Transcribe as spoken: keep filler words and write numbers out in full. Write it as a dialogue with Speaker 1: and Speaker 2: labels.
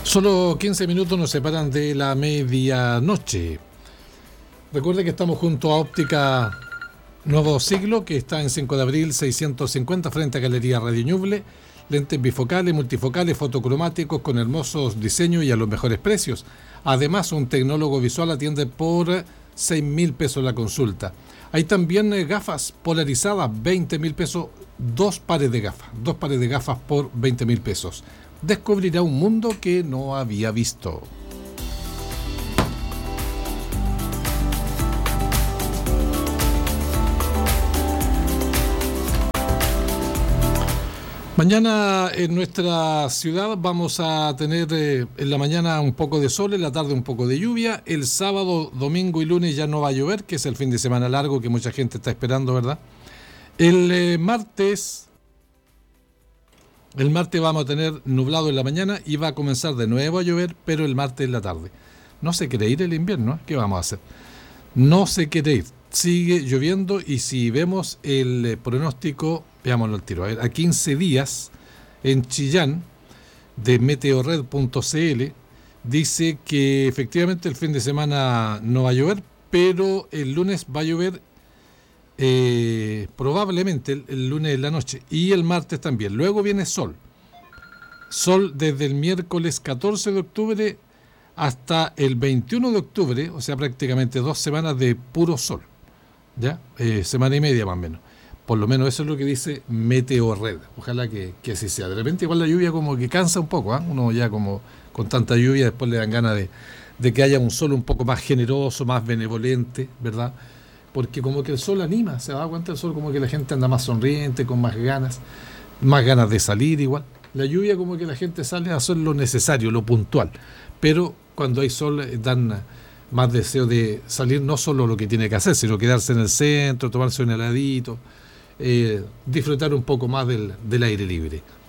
Speaker 1: Solo quince minutos nos separan de la medianoche. Recuerde que estamos junto a Óptica Nuevo Siglo, que está en cinco de abril seiscientos cincuenta frente a Galería Radio Ñuble. Lentes bifocales, multifocales, fotocromáticos con hermosos diseños y a los mejores precios. Además, un tecnólogo visual atiende por seis mil pesos la consulta. Hay también eh, gafas polarizadas, veinte mil pesos, dos pares de gafas, dos pares de gafas por veinte mil pesos. Descubrirá un mundo que no había visto. Mañana en nuestra ciudad vamos a tener eh, en la mañana un poco de sol, en la tarde un poco de lluvia. El sábado, domingo y lunes ya no va a llover, que es el fin de semana largo que mucha gente está esperando, ¿verdad? El eh, martes, el martes vamos a tener nublado en la mañana y va a comenzar de nuevo a llover, pero el martes en la tarde. No se quiere ir el invierno, ¿eh? ¿Qué vamos a hacer? No se quiere ir. Sigue lloviendo y si vemos el eh, pronóstico, veámoslo al tiro, a ver, a quince días en Chillán de meteorred punto c l dice que efectivamente el fin de semana no va a llover, pero el lunes va a llover eh, probablemente el, el lunes en la noche y el martes también. Luego viene sol. Sol desde el miércoles catorce de octubre hasta el veintiuno de octubre, o sea prácticamente dos semanas de puro sol. ¿Ya? Eh, semana y media más o menos. Por lo menos eso es lo que dice Meteorred. Ojalá que, que así sea. De repente igual la lluvia como que cansa un poco, ¿eh? Uno ya como con tanta lluvia después le dan ganas de, de que haya un sol un poco más generoso, más benevolente, ¿verdad? Porque como que el sol anima, se da cuenta el sol como que la gente anda más sonriente, con más ganas, más ganas de salir igual. La lluvia como que la gente sale a hacer lo necesario, lo puntual. Pero cuando hay sol dan más deseo de salir, no solo lo que tiene que hacer, sino quedarse en el centro, tomarse un heladito, eh, disfrutar un poco más del, del aire libre.